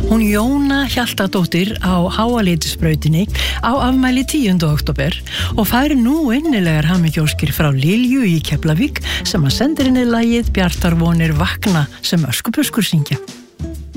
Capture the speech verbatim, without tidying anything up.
Hún Jóna Hjaltadóttir á Háaleitisbrautinni á afmæli tíunda október og fær nú innilegar hamingjóskir frá Lilju í Keflavík sem að sendir henni lagið Bjartar vonir vakna sem Öskubuskur syngja.